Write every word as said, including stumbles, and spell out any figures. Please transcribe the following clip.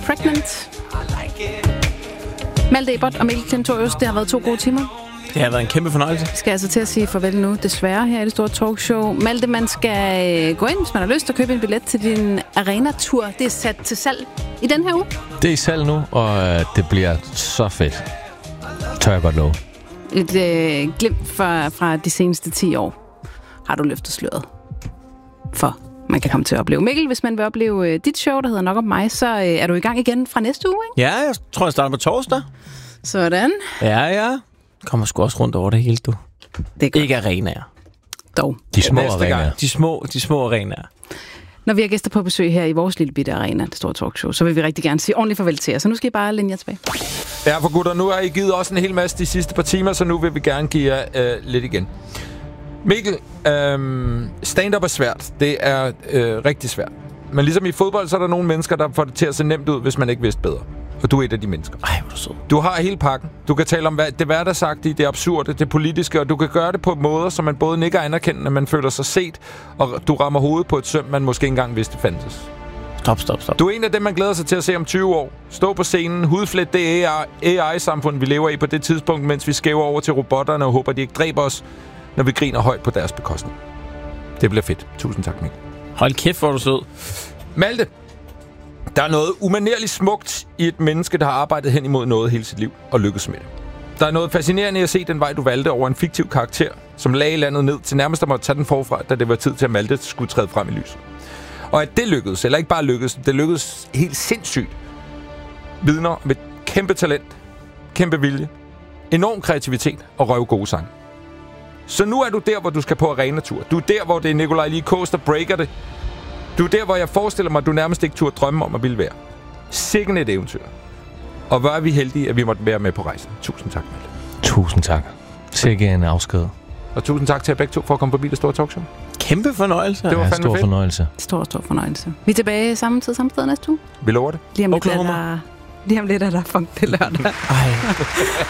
Pregnant. Malte Ebert og Mikkel Klintorius, det har været to gode timer. Det har været en kæmpe fornøjelse. Jeg skal altså til at sige farvel nu, desværre, her i det store talkshow. Malte, man skal gå ind, hvis man har lyst til at købe en billet til din arena-tur. Det er sat til salg i den her uge. Det er i salg nu, og det bliver så fedt. Tør jeg godt love. Et øh, glimt fra, fra de seneste ti år har du løftet sløret for. Man kan komme til at opleve. Mikkel, hvis man vil opleve øh, dit show, der hedder Nok om mig, så øh, er du i gang igen fra næste uge, ikke? Ja, jeg tror, jeg starter på torsdag. Sådan. Ja, ja. Kommer sgu også rundt over det hele, du. Det er godt. Ikke arenaer. Dog. De små Næste arenaer. gang. De små, de små arenaer. Når vi har gæster på besøg her i vores lille bitte arena, det store talkshow, så vil vi rigtig gerne sige ordentligt farvel til jer. Så nu skal I bare linde jer tilbage. Ja, for gutter, nu har I givet også en hel masse de sidste par timer, så nu vil vi gerne give jer øh, lidt igen. Mikkel, øh, stand-up er svært. Det er øh, rigtig svært. Men ligesom i fodbold, så er der nogle mennesker, der får det til at se nemt ud, hvis man ikke vidste bedre. Og du er et af de mennesker. Ej, hvor er du sød. Du har hele pakken. Du kan tale om hvad, det hverdagssagtige, det absurde, det politiske, og du kan gøre det på måder, så man både nikker anerkendende, man føler sig set, og du rammer hovedet på et søm, man måske ikke engang vidste fandtes. Stop, stop, stop. Du er en af dem, man glæder sig til at se om tyve år. Stå på scenen, hudflet det A I-samfund, vi lever i på det tidspunkt, mens vi skæver over til robotterne og håber, de ikke dræber os, når vi griner højt på deres bekostning. Det bliver fedt. Tusind tak, Mikkel. Hold kæft, hvor er du sød. Malte, der er noget umanerligt smukt i et menneske, der har arbejdet hen imod noget hele sit liv og lykkes med det. Der er noget fascinerende i at se den vej, du valgte over en fiktiv karakter, som lagde landet ned til nærmest at måtte tage den forfra, da det var tid til, at Malte skulle træde frem i lyset. Og at det lykkedes, eller ikke bare lykkedes, det lykkedes helt sindssygt, vidner om et kæmpe talent, kæmpe vilje, enorm kreativitet og røv gode sang. Så nu er du der, hvor du skal på arenatur. Du er der, hvor det er Nikolaj Lie Coaster breaker det. Du er der, hvor jeg forestiller mig, at du nærmest ikke turde drømme om at ville være. Sikken et eventyr. Og hvor er vi heldige, at vi måtte være med på rejsen. Tusind tak, Malte. Tusind tak. Sikke en afsked. Og tusind tak til jer begge to for at komme forbi det store talkshow. Kæmpe fornøjelse. Det var Ja, fandme stor fedt. fornøjelse. Stor, stor fornøjelse. Vi er tilbage samme tid, samme sted næste uge. Vi lover det. Lige om lidt er Oklahoma. der, lige om lidt er der funk til lørdag. Ej.